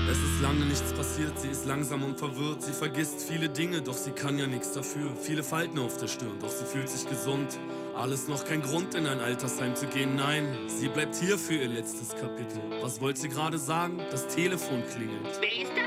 Es ist lange nichts passiert, sie ist langsam und verwirrt. Sie vergisst viele Dinge, doch sie kann ja nichts dafür. Viele Falten auf der Stirn, doch sie fühlt sich gesund. Alles noch kein Grund, in ein Altersheim zu gehen, nein. Sie bleibt hier für ihr letztes Kapitel. Was wollte sie gerade sagen? Das Telefon klingelt. Wer ist da?